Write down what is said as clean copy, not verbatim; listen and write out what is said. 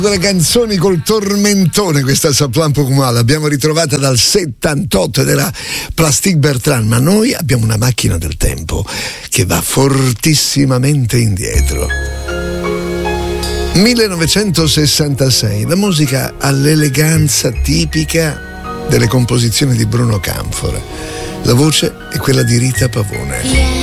Quelle canzoni col tormentone, questa Saplan Pocumal l'abbiamo ritrovata dal 78 della Plastic Bertrand, ma noi abbiamo una macchina del tempo che va fortissimamente indietro. 1966, la musica all'eleganza tipica delle composizioni di Bruno Canfora. La voce è quella di Rita Pavone.